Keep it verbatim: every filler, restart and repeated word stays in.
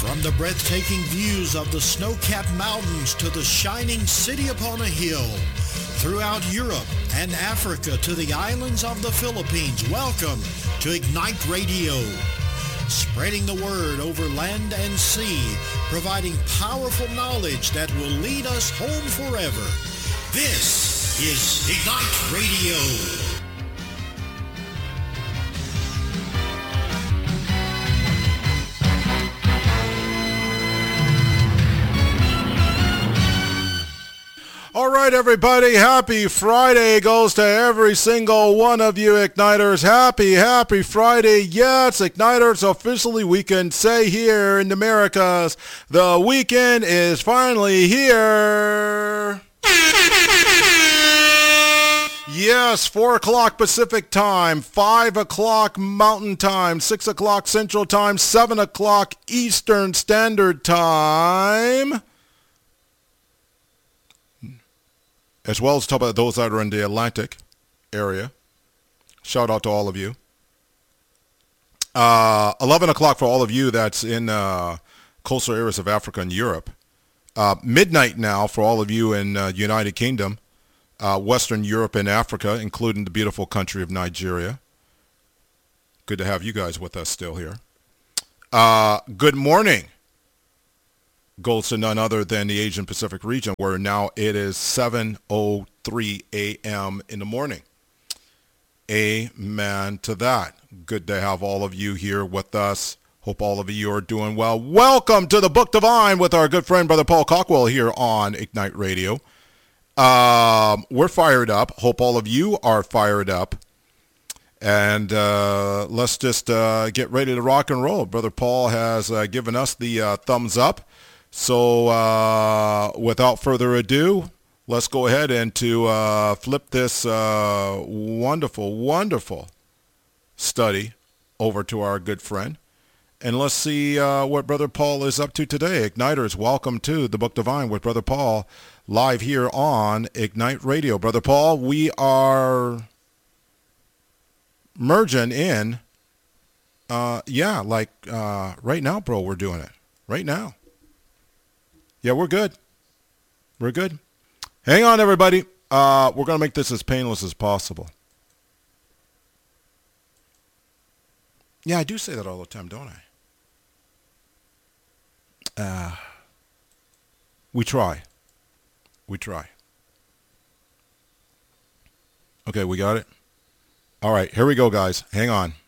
From the breathtaking views of the snow-capped mountains to the shining city upon a hill, throughout Europe and Africa to the islands of the Philippines, welcome to Ignite Radio. Spreading the word over land and sea, providing powerful knowledge that will lead us home forever. This is Ignite Radio. All right, everybody, happy Friday goes to every single one of you Igniters. Happy, happy Friday. Yes, Igniters, officially we can say here in the Americas, the weekend is finally here. Yes, four o'clock Pacific time, five o'clock Mountain time, six o'clock Central time, seven o'clock Eastern Standard Time. As well as talk about those that are in the Atlantic area. Shout out to all of you. Uh, eleven o'clock for all of you that's in uh, coastal areas of Africa and Europe. Uh, midnight now for all of you in uh, United Kingdom, uh, Western Europe and Africa, including the beautiful country of Nigeria. Good to have you guys with us still here. Uh, good morning goes to none other than the Asian Pacific region, where now it is seven oh three a.m. in the morning. Amen to that. Good to have all of you here with us. Hope all of you are doing well. Welcome to the Book Divine with our good friend, Brother Paul Cockwell, here on Ignite Radio. Um, we're fired up. Hope all of you are fired up. And uh, let's just uh, get ready to rock and roll. Brother Paul has uh, given us the uh, thumbs up. So uh, without further ado, let's go ahead and to uh, flip this uh, wonderful, wonderful study over to our good friend. And let's see uh, what Brother Paul is up to today. Igniters, welcome to the Book Divine with Brother Paul, live here on Ignite Radio. Brother Paul, we are merging in, uh, yeah, like uh, right now, bro, we're doing it. Right now. Yeah, we're good. We're good. Hang on, everybody. Uh, we're going to make this as painless as possible. Yeah, I do say that all the time, don't I? Uh, we try. We try. Okay, we got it? All right, here we go, guys. Hang on.